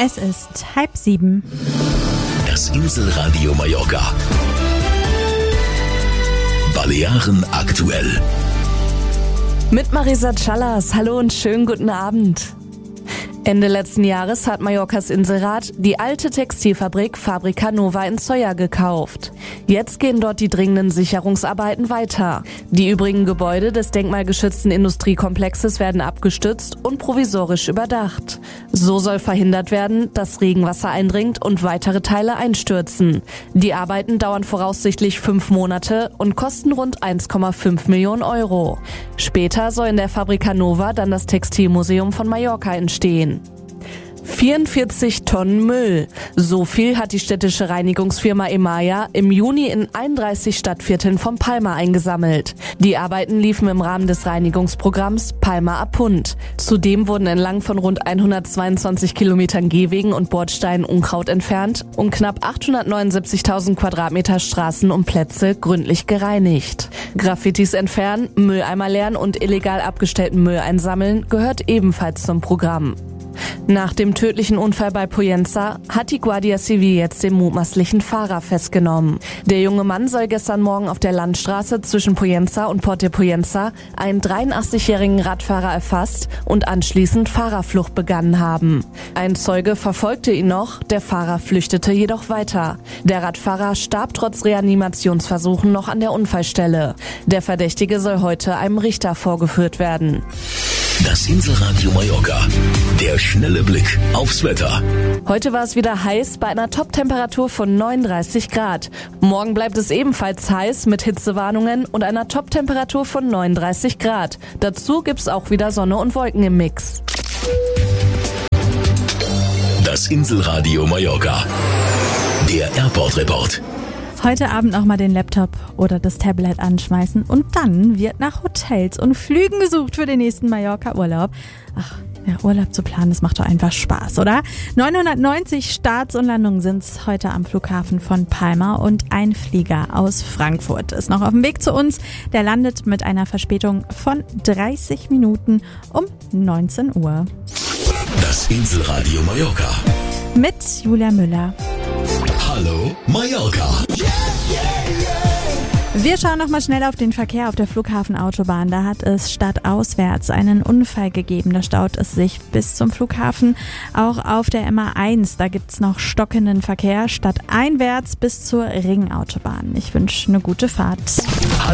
Es ist 6:30. Das Inselradio Mallorca. Balearen aktuell. Mit Marisa Callas. Hallo und schönen guten Abend. Ende letzten Jahres hat Mallorcas Inselrat die alte Textilfabrik Fabrica Nova in Sóller gekauft. Jetzt gehen dort die dringenden Sicherungsarbeiten weiter. Die übrigen Gebäude des denkmalgeschützten Industriekomplexes werden abgestützt und provisorisch überdacht. So soll verhindert werden, dass Regenwasser eindringt und weitere Teile einstürzen. Die Arbeiten dauern voraussichtlich 5 Monate und kosten rund 1,5 Millionen Euro. Später soll in der Fabrica Nova dann das Textilmuseum von Mallorca entstehen. 44 Tonnen Müll. So viel hat die städtische Reinigungsfirma Emaya im Juni in 31 Stadtvierteln von Palma eingesammelt. Die Arbeiten liefen im Rahmen des Reinigungsprogramms Palma a Punt. Zudem wurden entlang von rund 122 Kilometern Gehwegen und Bordsteinen Unkraut entfernt und knapp 879.000 Quadratmeter Straßen und Plätze gründlich gereinigt. Graffitis entfernen, Mülleimer leeren und illegal abgestellten Müll einsammeln gehört ebenfalls zum Programm. Nach dem tödlichen Unfall bei Pollença hat die Guardia Civil jetzt den mutmaßlichen Fahrer festgenommen. Der junge Mann soll gestern Morgen auf der Landstraße zwischen Pollença und Port de Pollença einen 83-jährigen Radfahrer erfasst und anschließend Fahrerflucht begangen haben. Ein Zeuge verfolgte ihn noch, der Fahrer flüchtete jedoch weiter. Der Radfahrer starb trotz Reanimationsversuchen noch an der Unfallstelle. Der Verdächtige soll heute einem Richter vorgeführt werden. Das Inselradio Mallorca. Der schnelle Blick aufs Wetter. Heute war es wieder heiß bei einer Top-Temperatur von 39 Grad. Morgen bleibt es ebenfalls heiß mit Hitzewarnungen und einer Top-Temperatur von 39 Grad. Dazu gibt's auch wieder Sonne und Wolken im Mix. Das Inselradio Mallorca. Der Airport-Report. Heute Abend noch mal den Laptop oder das Tablet anschmeißen und dann wird nach Hotels und Flügen gesucht für den nächsten Mallorca-Urlaub. Ach, ja, Urlaub zu planen, das macht doch einfach Spaß, oder? 990 Starts und Landungen sind's heute am Flughafen von Palma und ein Flieger aus Frankfurt ist noch auf dem Weg zu uns. Der landet mit einer Verspätung von 30 Minuten um 19 Uhr. Das Inselradio Mallorca. Mit Julia Müller. Hallo Mallorca. Wir schauen noch mal schnell auf den Verkehr auf der Flughafenautobahn. Da hat es stadtauswärts einen Unfall gegeben. Da staut es sich bis zum Flughafen. Auch auf der MA1, da gibt's noch stockenden Verkehr stadteinwärts bis zur Ringautobahn. Ich wünsche eine gute Fahrt.